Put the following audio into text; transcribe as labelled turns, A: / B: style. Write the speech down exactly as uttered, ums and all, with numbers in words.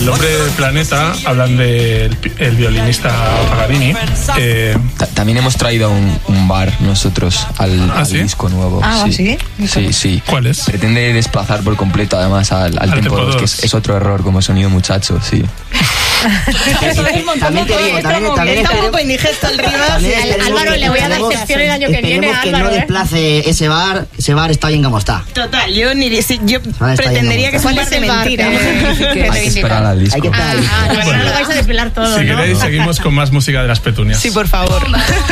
A: El Hombre del Planeta hablan del el violinista Paganini. Eh,
B: Ta- También hemos traído un, un bar nosotros al,
A: ¿Ah,
B: al
A: sí?
B: disco nuevo.
C: Ah, ¿sí?
B: Sí, sí.
A: ¿Cuál es?
B: Pretende desplazar por completo además al, al,
A: Al
B: tempo
A: tempo
B: dos, que
A: dos.
B: es, es otro error como sonido muchacho, sí.
D: También te digo, también, también
C: Está un
D: esperemos-
C: poco indigesto el Rivas.
D: también
E: Al-
D: esperemos
E: Álvaro,
D: que-
E: le voy a dar
D: esperemos-
E: sección el año que viene
D: esperemos
E: a
D: que
E: Álvaro,
D: no
E: ¿eh?
D: desplace ese bar, ese bar está bien como está.
C: Total, yo ni sí, yo
D: Vale, está
C: pretendería
D: bien,
C: que es un
E: ¿cuál
C: bar
E: es
C: de
E: el bar?
C: mentira.
E: Que-
B: Hay que esperar al disco.
D: Hay que estar
E: Ah,
D: ahí.
E: ah, bueno, no lo vais a desvelar todo,
A: Si
E: ¿no?
A: queréis, seguimos con más música de las petunias.
C: Sí, por favor.